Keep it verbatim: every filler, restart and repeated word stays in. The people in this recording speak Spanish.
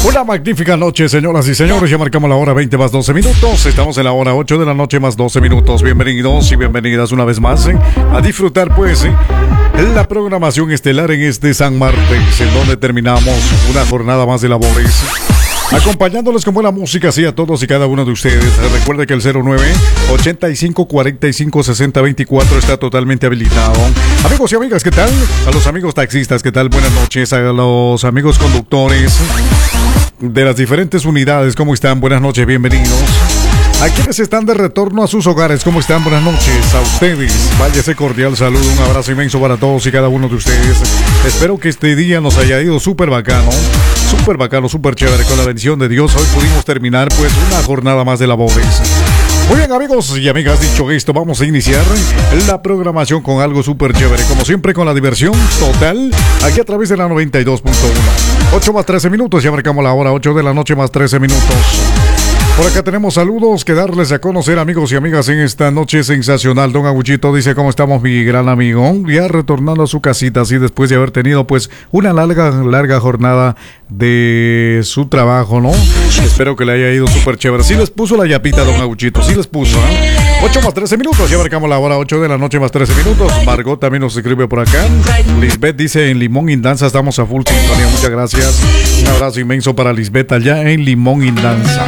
Una magnífica noche, señoras y señores. Ya marcamos la hora veinte más doce minutos. Estamos en la hora ocho de la noche más doce minutos. Bienvenidos y bienvenidas una vez más eh, a disfrutar, pues, eh, la programación estelar en este San Martes, en donde terminamos una jornada más de labores. Acompañándoles con buena música, sí, a todos y cada uno de ustedes. Recuerde que el cero nueve ochenta y cinco cuarenta y cinco sesenta veinticuatro está totalmente habilitado. Amigos y amigas, ¿qué tal? A los amigos taxistas, ¿qué tal? Buenas noches. A los amigos conductores de las diferentes unidades, ¿cómo están? Buenas noches, bienvenidos. A quienes están de retorno a sus hogares, ¿cómo están? Buenas noches a ustedes. Vaya ese cordial saludo, un abrazo inmenso para todos y cada uno de ustedes. Espero que este día nos haya ido súper bacano, súper bacano, súper chévere. Con la bendición de Dios, hoy pudimos terminar pues una jornada más de labores. Muy bien, amigos y amigas, dicho esto, vamos a iniciar la programación con algo súper chévere. Como siempre, con la diversión total, aquí a través de la noventa y dos punto uno. ocho más trece minutos, ya marcamos la hora ocho de la noche más trece minutos. Por acá tenemos saludos que darles a conocer, amigos y amigas, en esta noche sensacional. Don Aguchito dice: ¿cómo estamos, mi gran amigo? Ya retornando a su casita, así después de haber tenido pues una larga, larga jornada de su trabajo, ¿no? Espero que le haya ido súper chévere. Sí les puso la yapita, don Aguchito, sí les puso, ¿eh? ocho más trece minutos, ya marcamos la hora ocho de la noche más trece minutos. Margot también nos escribe por acá. Lisbeth dice: en Limón Indanza estamos a full sintonía. Muchas gracias. Un abrazo inmenso para Lisbeth allá en Limón Indanza.